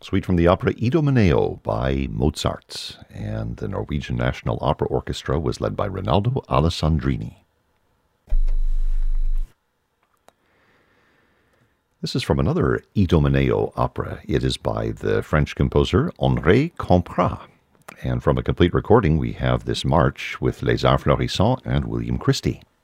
Suite from the opera Idomeneo by Mozart, and the Norwegian National Opera Orchestra was led by Rinaldo Alessandrini. This is from another Idomeneo opera. It is by the French composer Henri Comprat. And from a complete recording, we have this march with Les Arts Florissants and William Christie.